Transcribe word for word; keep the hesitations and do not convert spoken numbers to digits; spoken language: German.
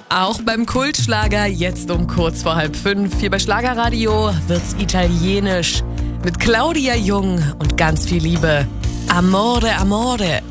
Auch beim Kultschlager jetzt um kurz vor halb fünf. Hier bei Schlagerradio wird's italienisch. Mit Claudia Jung und ganz viel Liebe. Amore, amore.